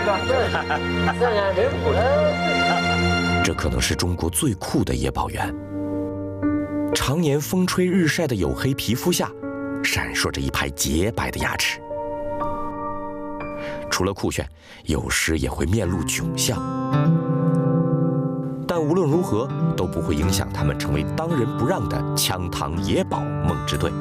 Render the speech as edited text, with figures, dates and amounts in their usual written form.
这可能是中国最酷的野保猿。常年风吹日晒的黝黑皮肤下，闪烁着一排洁白的牙齿。除了酷炫，有时也会面露窘相。但无论如何，都不会影响他们成为当仁不让的羌塘野保梦之队。